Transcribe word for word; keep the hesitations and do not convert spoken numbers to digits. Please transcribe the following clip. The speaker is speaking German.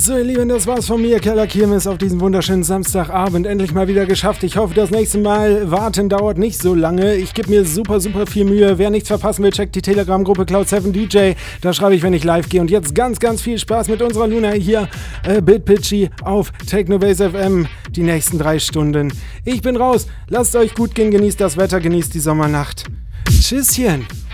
So, ihr Lieben, das war's von mir, Keller Kirmes, auf diesem wunderschönen Samstagabend. Endlich mal wieder geschafft. Ich hoffe, das nächste Mal warten dauert nicht so lange. Ich gebe mir super, super viel Mühe. Wer nichts verpassen will, checkt die Telegram-Gruppe Cloud sieben D J. Da schreibe ich, wenn ich live gehe. Und jetzt ganz, ganz viel Spaß mit unserer Luna hier, äh, Bitpitchy auf Technobase F M. Die nächsten drei Stunden. Ich bin raus. Lasst euch gut gehen, genießt das Wetter, genießt die Sommernacht. Tschüsschen.